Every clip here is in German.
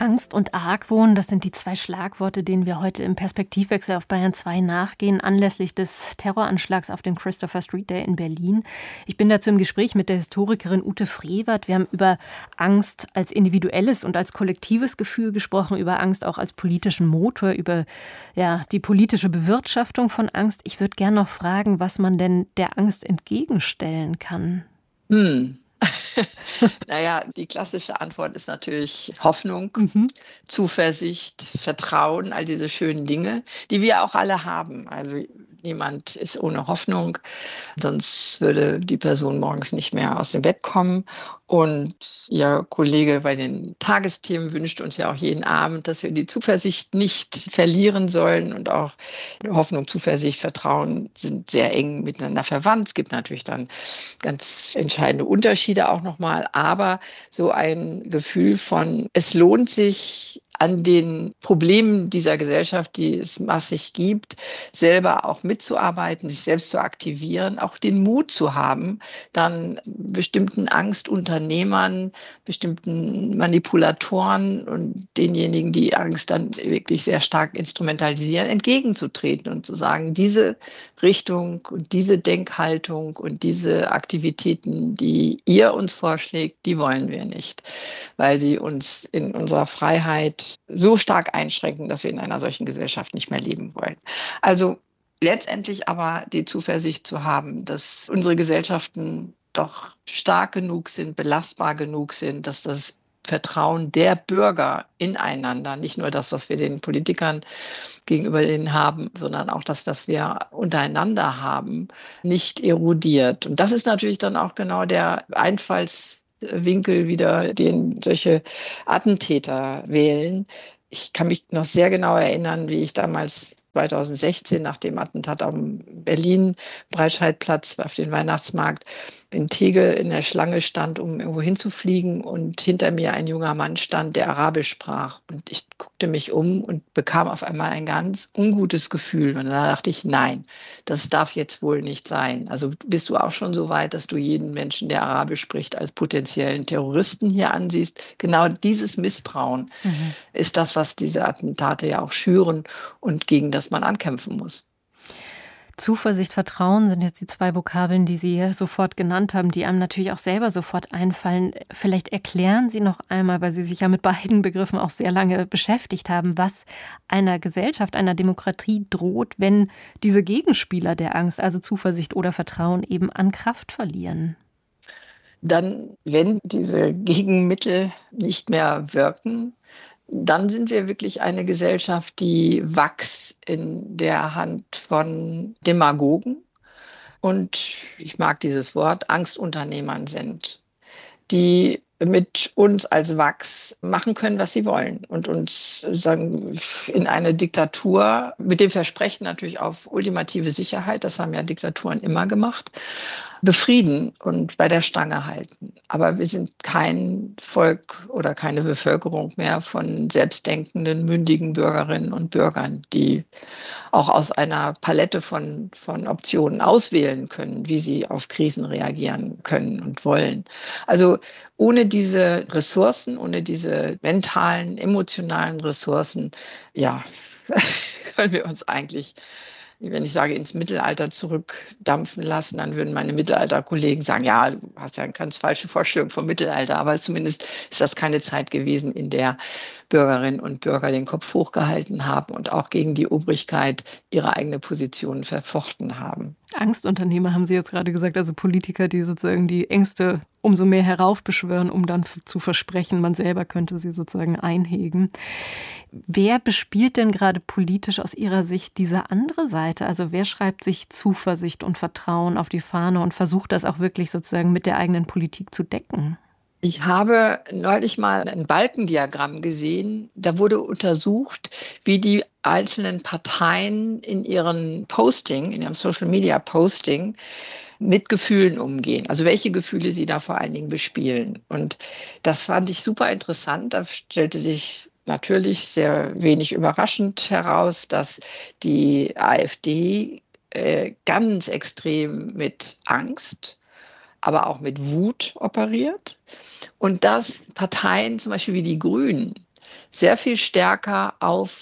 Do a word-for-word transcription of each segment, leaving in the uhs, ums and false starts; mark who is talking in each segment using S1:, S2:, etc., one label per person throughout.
S1: Angst und Argwohn, das sind die zwei Schlagworte, denen wir heute im Perspektivwechsel auf Bayern zwei nachgehen, anlässlich des Terroranschlags auf den Christopher Street Day in Berlin. Ich bin dazu im Gespräch mit der Historikerin Ute Frevert. Wir haben über Angst als individuelles und als kollektives Gefühl gesprochen, über Angst auch als politischen Motor, über ja, die politische Bewirtschaftung von Angst. Ich würde gerne noch fragen, was man denn der Angst entgegenstellen kann.
S2: Hm. Naja, die klassische Antwort ist natürlich Hoffnung,
S1: Mhm.
S2: Zuversicht, Vertrauen, all diese schönen Dinge, die wir auch alle haben. Also niemand ist ohne Hoffnung, sonst würde die Person morgens nicht mehr aus dem Bett kommen. Und Ihr Kollege bei den Tagesthemen wünscht uns ja auch jeden Abend, dass wir die Zuversicht nicht verlieren sollen. Und auch Hoffnung, Zuversicht, Vertrauen sind sehr eng miteinander verwandt. Es gibt natürlich dann ganz entscheidende Unterschiede auch nochmal. Aber so ein Gefühl von, es lohnt sich, an den Problemen dieser Gesellschaft, die es massig gibt, selber auch mitzuarbeiten, sich selbst zu aktivieren, auch den Mut zu haben, dann bestimmten Angstunternehmern, bestimmten Manipulatoren und denjenigen, die Angst dann wirklich sehr stark instrumentalisieren, entgegenzutreten und zu sagen, diese Richtung und diese Denkhaltung und diese Aktivitäten, die ihr uns vorschlägt, die wollen wir nicht, weil sie uns in unserer Freiheit so stark einschränken, dass wir in einer solchen Gesellschaft nicht mehr leben wollen. Also letztendlich aber die Zuversicht zu haben, dass unsere Gesellschaften doch stark genug sind, belastbar genug sind, dass das Vertrauen der Bürger ineinander, nicht nur das, was wir den Politikern gegenüber denen haben, sondern auch das, was wir untereinander haben, nicht erodiert. Und das ist natürlich dann auch genau der Einfallswinkel wieder, den solche Attentäter wählen. Ich kann mich noch sehr genau erinnern, wie ich damals zweitausendsechzehn nach dem Attentat am Berlin-Breitscheidplatz auf den Weihnachtsmarkt in Tegel in der Schlange stand, um irgendwo hinzufliegen und hinter mir ein junger Mann stand, der Arabisch sprach. Und ich guckte mich um und bekam auf einmal ein ganz ungutes Gefühl. Und da dachte ich, nein, das darf jetzt wohl nicht sein. Also bist du auch schon so weit, dass du jeden Menschen, der Arabisch spricht, als potenziellen Terroristen hier ansiehst? Genau dieses Misstrauen
S1: Mhm.
S2: ist das, was diese Attentate ja auch schüren und gegen das man ankämpfen muss.
S1: Zuversicht, Vertrauen sind jetzt die zwei Vokabeln, die Sie sofort genannt haben, die einem natürlich auch selber sofort einfallen. Vielleicht erklären Sie noch einmal, weil Sie sich ja mit beiden Begriffen auch sehr lange beschäftigt haben, was einer Gesellschaft, einer Demokratie droht, wenn diese Gegenspieler der Angst, also Zuversicht oder Vertrauen, eben an Kraft verlieren.
S2: Dann, wenn diese Gegenmittel nicht mehr wirken, dann sind wir wirklich eine Gesellschaft, die Wachs in der Hand von Demagogen und, ich mag dieses Wort, Angstunternehmern sind, die mit uns als Wachs machen können, was sie wollen und uns sagen, in eine Diktatur mit dem Versprechen natürlich auf ultimative Sicherheit, das haben ja Diktaturen immer gemacht, befrieden und bei der Stange halten. Aber wir sind kein Volk oder keine Bevölkerung mehr von selbstdenkenden, mündigen Bürgerinnen und Bürgern, die auch aus einer Palette von, von Optionen auswählen können, wie sie auf Krisen reagieren können und wollen. Also ohne diese Ressourcen, ohne diese mentalen, emotionalen Ressourcen, ja, können wir uns eigentlich, wenn ich sage, ins Mittelalter zurückdampfen lassen, dann würden meine Mittelalterkollegen sagen, ja, du hast ja eine ganz falsche Vorstellung vom Mittelalter, aber zumindest ist das keine Zeit gewesen, in der Bürgerinnen und Bürger den Kopf hochgehalten haben und auch gegen die Obrigkeit ihre eigene Position verfochten haben.
S1: Angstunternehmer haben Sie jetzt gerade gesagt, also Politiker, die sozusagen die Ängste umso mehr heraufbeschwören, um dann zu versprechen, man selber könnte sie sozusagen einhegen. Wer bespielt denn gerade politisch aus Ihrer Sicht diese andere Seite? Also wer schreibt sich Zuversicht und Vertrauen auf die Fahne und versucht das auch wirklich sozusagen mit der eigenen Politik zu decken?
S2: Ich habe neulich mal ein Balkendiagramm gesehen. Da wurde untersucht, wie die einzelnen Parteien in ihren Posting, in ihrem Social Media Posting mit Gefühlen umgehen. Also welche Gefühle sie da vor allen Dingen bespielen. Und das fand ich super interessant. Da stellte sich natürlich sehr wenig überraschend heraus, dass die AfD äh, ganz extrem mit Angst, aber auch mit Wut operiert. Und dass Parteien zum Beispiel wie die Grünen sehr viel stärker auf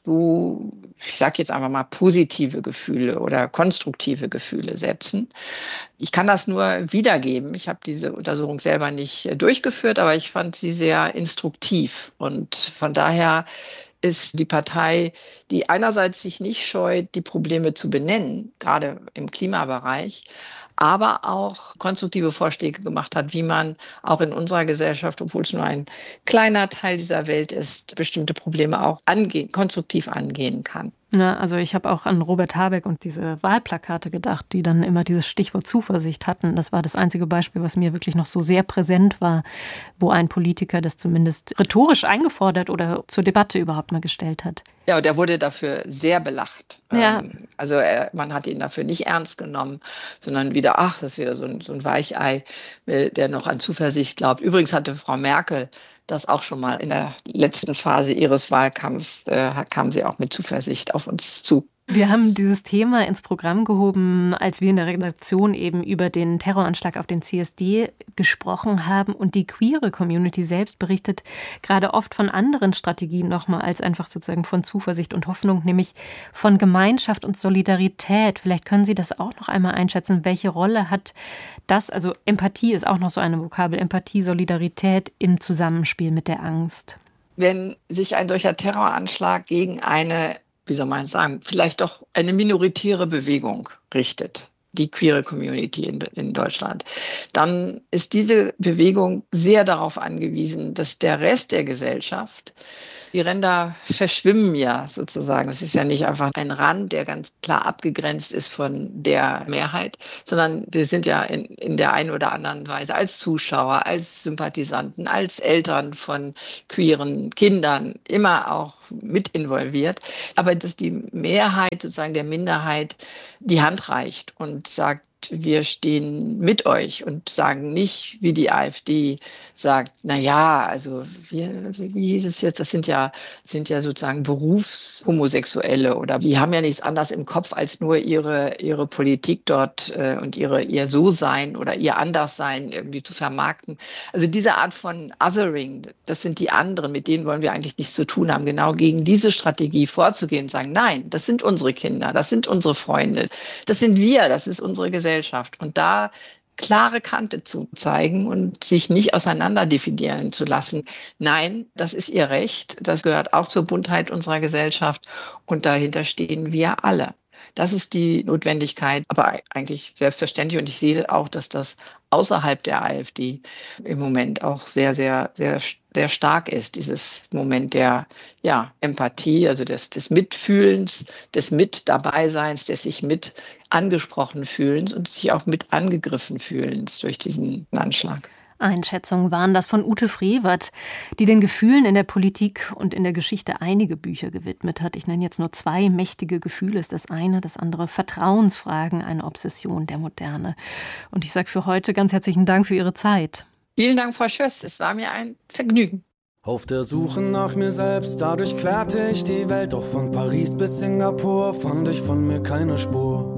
S2: so, ich sage jetzt einfach mal, positive Gefühle oder konstruktive Gefühle setzen. Ich kann das nur wiedergeben. Ich habe diese Untersuchung selber nicht äh, durchgeführt, aber ich fand sie sehr instruktiv. Und von daher ist die Partei, die einerseits sich nicht scheut, die Probleme zu benennen, gerade im Klimabereich, aber auch konstruktive Vorschläge gemacht hat, wie man auch in unserer Gesellschaft, obwohl es nur ein kleiner Teil dieser Welt ist, bestimmte Probleme auch angehen, konstruktiv angehen kann.
S1: Ja, also ich habe auch an Robert Habeck und diese Wahlplakate gedacht, die dann immer dieses Stichwort Zuversicht hatten. Das war das einzige Beispiel, was mir wirklich noch so sehr präsent war, wo ein Politiker das zumindest rhetorisch eingefordert oder zur Debatte überhaupt mal gestellt hat.
S2: Ja, und er wurde dafür sehr belacht.
S1: Ja.
S2: Ähm, also er, man hat ihn dafür nicht ernst genommen, sondern wieder, ach, das ist wieder so ein, so ein Weichei, der noch an Zuversicht glaubt. Übrigens hatte Frau Merkel das auch schon mal in der letzten Phase ihres Wahlkampfs, äh, kam sie auch mit Zuversicht auf uns zu.
S1: Wir haben dieses Thema ins Programm gehoben, als wir in der Redaktion eben über den Terroranschlag auf den C S D gesprochen haben. Und die queere Community selbst berichtet gerade oft von anderen Strategien nochmal als einfach sozusagen von Zuversicht und Hoffnung, nämlich von Gemeinschaft und Solidarität. Vielleicht können Sie das auch noch einmal einschätzen. Welche Rolle hat das, also Empathie ist auch noch so eine Vokabel, Empathie, Solidarität im Zusammenspiel mit der Angst?
S2: Wenn sich ein solcher Terroranschlag gegen eine, wie soll man sagen, vielleicht doch eine minoritäre Bewegung richtet, die queere Community in, in Deutschland, dann ist diese Bewegung sehr darauf angewiesen, dass der Rest der Gesellschaft, die Ränder verschwimmen ja sozusagen. Es ist ja nicht einfach ein Rand, der ganz klar abgegrenzt ist von der Mehrheit, sondern wir sind ja in, in der einen oder anderen Weise als Zuschauer, als Sympathisanten, als Eltern von queeren Kindern immer auch mit involviert. Aber dass die Mehrheit sozusagen der Minderheit die Hand reicht und sagt, wir stehen mit euch und sagen nicht, wie die AfD sagt, na ja, also wie, wie hieß es jetzt, das sind ja, sind ja sozusagen Berufshomosexuelle oder die haben ja nichts anderes im Kopf, als nur ihre, ihre Politik dort äh, und ihre, ihr So-Sein oder ihr Anderssein irgendwie zu vermarkten. Also diese Art von Othering, das sind die anderen, mit denen wollen wir eigentlich nichts zu tun haben, genau gegen diese Strategie vorzugehen und sagen, nein, das sind unsere Kinder, das sind unsere Freunde, das sind wir, das ist unsere Gesellschaft. Und da klare Kante zu zeigen und sich nicht auseinander definieren zu lassen. Nein, das ist ihr Recht. Das gehört auch zur Buntheit unserer Gesellschaft. Und dahinter stehen wir alle. Das ist die Notwendigkeit, aber eigentlich selbstverständlich. Und ich sehe auch, dass das außerhalb der AfD im Moment auch sehr, sehr, sehr, sehr stark ist. Dieses Moment der ja, Empathie, also des, des Mitfühlens, des Mit-Dabeiseins, des sich mit angesprochen Fühlens und sich auch mit angegriffen Fühlens durch diesen Anschlag.
S1: Einschätzungen waren das von Ute Frevert, die den Gefühlen in der Politik und in der Geschichte einige Bücher gewidmet hat. Ich nenne jetzt nur zwei. Mächtige Gefühle ist das eine, das andere Vertrauensfragen, eine Obsession der Moderne. Und ich sage für heute ganz herzlichen Dank für Ihre Zeit.
S2: Vielen Dank, Frau Schöss. Es war mir ein Vergnügen.
S3: Auf der Suche nach mir selbst, dadurch querte ich die Welt. Doch von Paris bis Singapur fand ich von mir keine Spur.